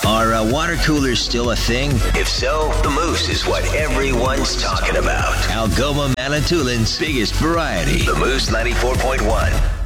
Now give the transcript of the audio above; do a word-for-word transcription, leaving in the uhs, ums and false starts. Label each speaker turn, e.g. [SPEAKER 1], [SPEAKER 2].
[SPEAKER 1] Are uh, water coolers still a thing? If so, the Moose is what everyone's talking about. Algoma Manitoulин's biggest variety. The Moose ninety-four point one.